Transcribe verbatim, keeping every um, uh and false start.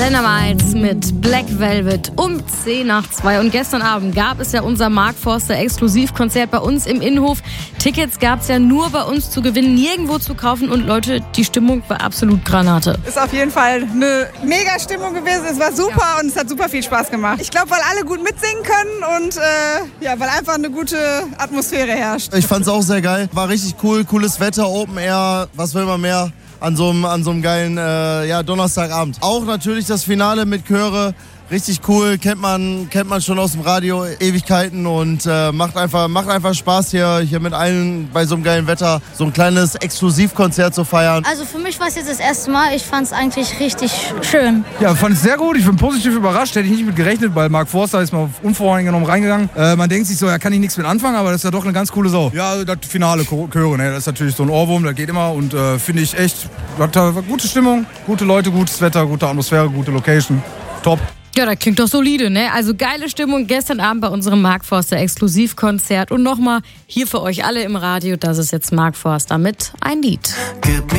Dynamite mit Black Velvet um zehn nach zwei. Und gestern Abend gab es ja unser Mark Forster Exklusivkonzert bei uns im Innenhof. Tickets gab es ja nur bei uns zu gewinnen, nirgendwo zu kaufen. Und Leute, die Stimmung war absolut Granate. Ist auf jeden Fall eine mega Stimmung gewesen. Es war super ja. Und es hat super viel Spaß gemacht. Ich glaube, weil alle gut mitsingen können und äh, ja, weil einfach eine gute Atmosphäre herrscht. Ich fand es auch sehr geil. War richtig cool, cooles Wetter, Open Air. Was will man mehr? An so einem, an so einem geilen äh, ja, Donnerstagabend. Auch natürlich das Finale mit Chöre. Richtig cool, kennt man, kennt man schon aus dem Radio Ewigkeiten und äh, macht, einfach, macht einfach Spaß hier, hier mit allen bei so einem geilen Wetter so ein kleines Exklusivkonzert zu feiern. Also für mich war es jetzt das erste Mal, ich fand es eigentlich richtig schön. Ja, fand es sehr gut, ich bin positiv überrascht, hätte ich nicht mit gerechnet, weil Mark Forster ist mal unvoreingenommen reingegangen. Äh, man denkt sich so, ja, kann ich nichts mit anfangen, aber das ist ja doch eine ganz coole Sau. Ja, das Finale Chöre, ne, das ist natürlich so ein Ohrwurm, das geht immer und äh, finde ich echt, hat gute Stimmung, gute Leute, gutes Wetter, gute Atmosphäre, gute Location, top. Ja, das klingt doch solide, ne? Also geile Stimmung gestern Abend bei unserem Mark Forster Exklusivkonzert. Und nochmal hier für euch alle im Radio, das ist jetzt Mark Forster mit Ein Lied.